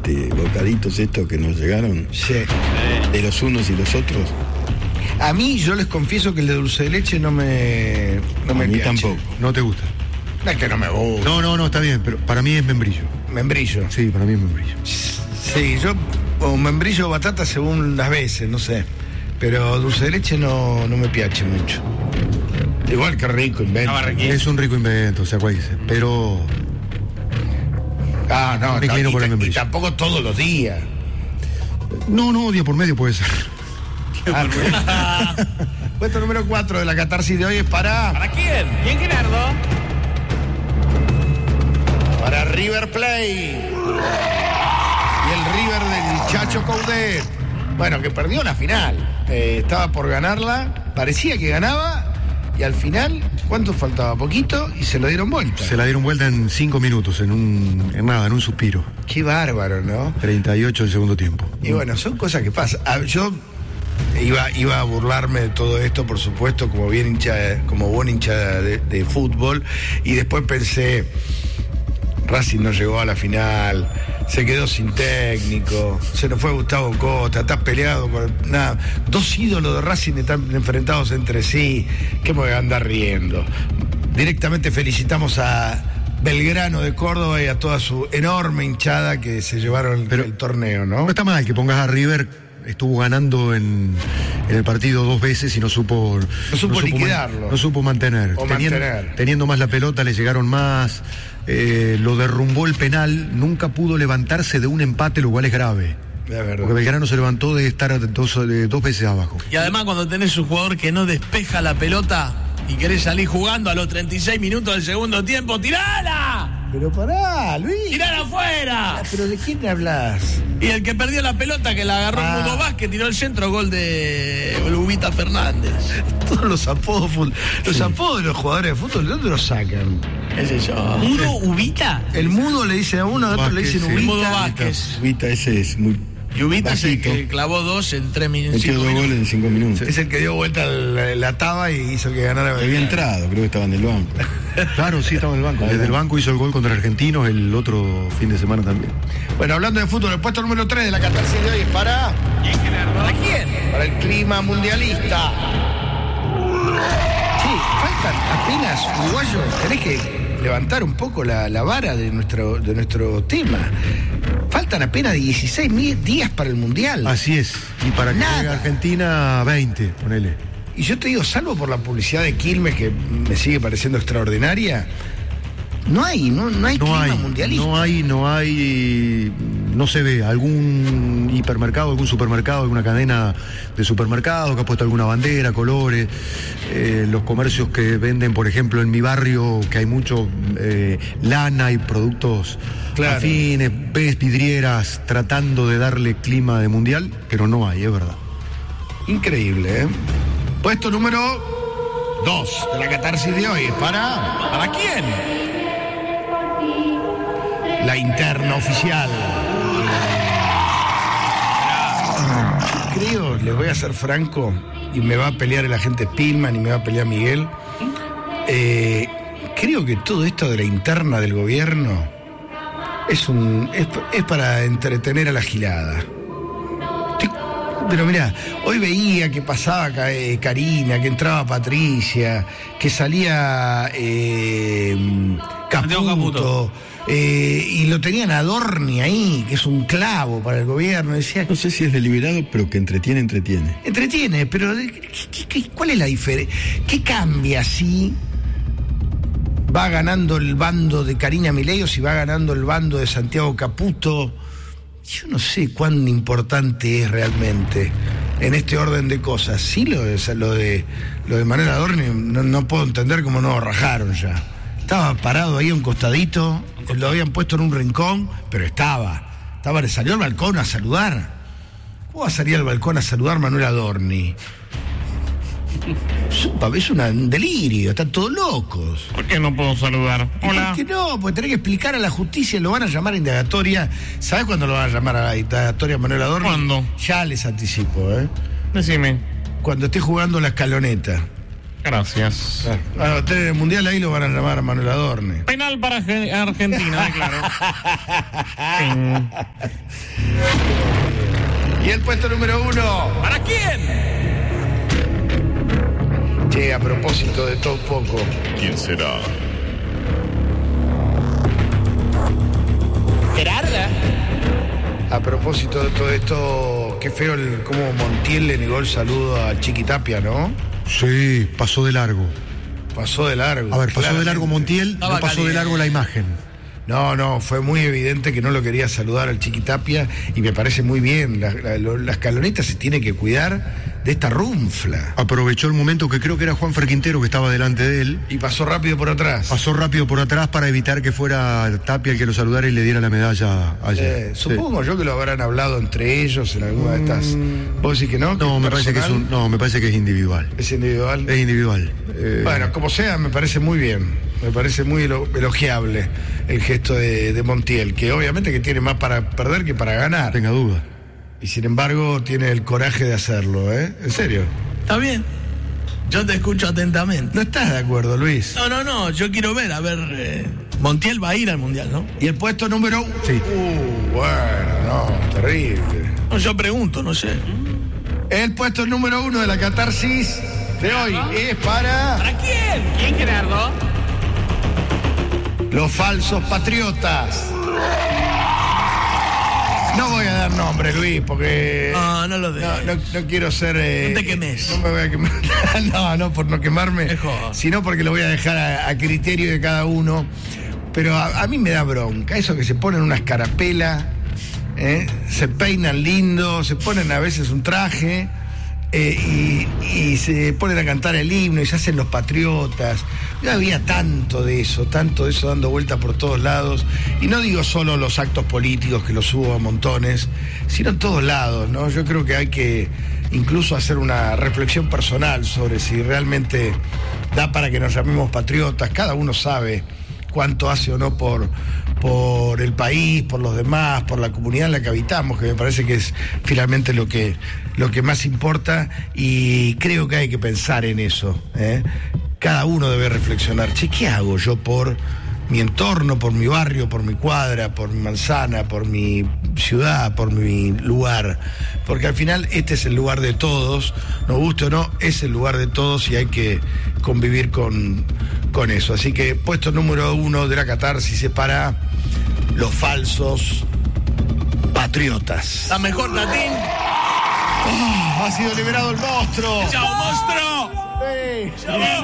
bocaditos estos que nos llegaron. Sí. De los unos y los otros. A mí, yo les confieso que el de dulce de leche no me A mí piache. tampoco. No te gusta. No es que no me gusta. No, está bien, pero para mí es membrillo. Membrillo. Sí, para mí es membrillo. Sí, yo, o membrillo o batata según las veces, no sé. Pero dulce de leche no me piache mucho. Igual que rico invento. Es un rico invento, o sea, cuál dice. Pero No, me inclino por el membrillo. y tampoco todos los días. No, día por medio puede ser. Puesto número 4 de la catarsis de hoy es para quién? ¿Quién, Gerardo? Para River Plate. Y el River del Chacho Coudet. Bueno, que perdió la final. Estaba por ganarla, parecía que ganaba, y al final, ¿cuánto faltaba? Poquito, y se lo dieron vuelta. Se la dieron vuelta en 5 minutos, en un suspiro. Qué bárbaro, ¿no? 38 del segundo tiempo. Y bueno, son cosas que pasan. Yo iba a burlarme de todo esto, por supuesto, como buen hincha de fútbol, y después pensé, Racing no llegó a la final, se quedó sin técnico, se nos fue Gustavo Costa, está peleado con nada. Dos ídolos de Racing están enfrentados entre sí. ¿Qué me voy a andar riendo? Directamente felicitamos a Belgrano de Córdoba y a toda su enorme hinchada que se llevaron el torneo, ¿no? No está mal que pongas a River. Estuvo ganando en el partido 2 veces y no supo liquidarlo. No supo mantener. Teniendo más la pelota, le llegaron más. Lo derrumbó el penal. Nunca pudo levantarse de un empate, lo cual es grave. Porque Belgrano se levantó de estar dos veces abajo. Y además, cuando tenés un jugador que no despeja la pelota y querés salir jugando a los 36 minutos del segundo tiempo, ¡tirala! Pero pará, Luis. ¡Tirala afuera! ¿Pero de quién hablas? Y el que perdió la pelota, que la agarró el Mudo Vázquez, tiró el centro, gol de Lubita Fernández. Todos los apodos de los jugadores de fútbol, ¿de dónde los sacan? Ese yo. ¿Mudo Ubita? El Mudo le dice a uno, a otro le dicen Ubita. El Mudo Vázquez. Ubita, ese es muy... Y Ubita es el bajito. que clavó 2 en 3 minutos. Metió 2 goles en 5 minutos. Es el que dio vuelta la taba y hizo que ganara. Había entrado, creo que estaba en el banco. Claro, sí, estaba en el banco. Desde el banco hizo el gol contra Argentinos el otro fin de semana también. Bueno, hablando de fútbol, el puesto número 3 de la catarsis de hoy es para... ¿Para quién? Para el clima mundialista. Sí, faltan apenas, uruguayos, tenés que levantar un poco la vara de nuestro tema. Faltan apenas 16 días para el Mundial. Así es. Y para que llegue Argentina, 20, ponele. Y yo te digo, salvo por la publicidad de Quilmes, que me sigue pareciendo extraordinaria, no hay clima mundialista. No se ve algún hipermercado, algún supermercado, alguna cadena de supermercados que ha puesto alguna bandera, colores, los comercios que venden, por ejemplo, en mi barrio, que hay mucho lana y productos afines, ves vidrieras tratando de darle clima de mundial, pero no hay, es verdad. Increíble, ¿eh? Puesto número 2 de la catarsis de hoy es ¿para quién? La interna oficial. Creo, les voy a ser franco, y me va a pelear el agente Spillman y me va a pelear Miguel. Creo que todo esto de la interna del gobierno es para entretener a la gilada. Pero mirá, hoy veía que pasaba Karina, que entraba Patricia, que salía Caputo. Y lo tenían a Dorni ahí, que es un clavo para el gobierno. Decía, no sé si es deliberado, pero que entretiene. Entretiene, pero ¿cuál es la diferencia? ¿Qué cambia si va ganando el bando de Karina Milei o si va ganando el bando de Santiago Caputo? Yo no sé cuán importante es realmente en este orden de cosas. Sí, lo de Manuel Adorni no puedo entender cómo no rajaron ya. Estaba parado ahí a un costadito, lo habían puesto en un rincón, pero salió al balcón a saludar. ¿Cómo va a salir al balcón a saludar Manuel Adorni? Es un delirio, están todos locos. ¿Por qué no puedo saludar? Hola. ¿Por qué no? Porque tenés que explicar a la justicia, lo van a llamar a indagatoria. ¿Sabés cuándo lo van a llamar a la indagatoria Manuel Adorni? ¿Cuándo? Ya les anticipo, Decime. Cuando esté jugando la escaloneta. Gracias. Bueno, en el Mundial ahí lo van a llamar a Manuel Adorne. Penal para Argentina, claro. Y el puesto número 1. ¿Para quién? Che, a propósito de todo un poco. ¿Quién será? Gerarda. A propósito de todo esto, qué feo cómo Montiel le negó el saludo a Chiqui Tapia, ¿no? Sí, pasó de largo. Pasó de largo. A ver, pasó de largo Montiel, Estaba no pasó caliente. de largo la imagen. No, fue muy evidente que no lo quería saludar al Chiqui Tapia y me parece muy bien. La escaloneta se tiene que cuidar de esta runfla. Aprovechó el momento que creo que era Juanfer Quintero que estaba delante de él. Y pasó rápido por atrás. Pasó rápido por atrás para evitar que fuera Tapia el que lo saludara y le diera la medalla ayer. Supongo yo que lo habrán hablado entre ellos en alguna de estas. ¿Vos decís que no? No, me parece que es individual. ¿Es individual? Es individual. Bueno, como sea, me parece muy bien. Me parece muy elogiable el gesto de Montiel, que obviamente que tiene más para perder que para ganar. Tenga duda. Y sin embargo tiene el coraje de hacerlo, ¿eh? ¿En serio? Está bien. Yo te escucho atentamente. ¿No estás de acuerdo, Luis? No, yo quiero ver, Montiel va a ir al Mundial, ¿no? ¿Y el puesto número 1? Sí. Bueno, no, terrible. No, yo pregunto, no sé. El puesto número 1 de la catarsis de hoy es para ¿Para quién? ¿Quién, Gerardo? los falsos patriotas. No voy a dar nombre, Luis, porque No lo de. no quiero ser... No te quemes. No me voy a quemar. No, por no quemarme, Mejor. sino porque lo voy a dejar a criterio de cada uno. Pero a mí me da bronca eso que se ponen una escarapela, se peinan lindo, se ponen a veces un traje y se ponen a cantar el himno y se hacen los patriotas. Ya había tanto de eso dando vuelta por todos lados. Y no digo solo los actos políticos, que los hubo a montones, sino en todos lados, ¿no? Yo creo que hay que incluso hacer una reflexión personal sobre si realmente da para que nos llamemos patriotas. Cada uno sabe cuánto hace o no por el país, por los demás, por la comunidad en la que habitamos, que me parece que es finalmente lo que más importa, y creo que hay que pensar en eso, ¿eh? Cada uno debe reflexionar, che, ¿qué hago yo por mi entorno, por mi barrio, por mi cuadra, por mi manzana, por mi ciudad, por mi lugar? Porque al final este es el lugar de todos, nos guste o no, es el lugar de todos y hay que convivir con eso. Así que puesto número 1 de la catarsis es para los falsos patriotas. ¿La mejor, Tatín? Ha sido liberado el monstruo. ¡Chao, monstruo! Sí. ¡Chao!